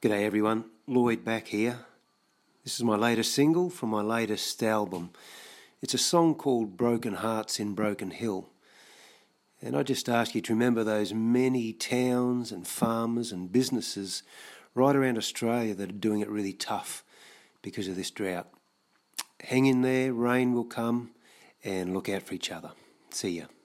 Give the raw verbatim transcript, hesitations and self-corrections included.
G'day everyone, Lloyd back here. This is my latest single from my latest album. It's a song called Broken Hearts in Broken Hill. And I just ask you to remember those many towns and farmers and businesses right around Australia that are doing it really tough because of this drought. Hang in there, rain will come, and look out for each other. See ya.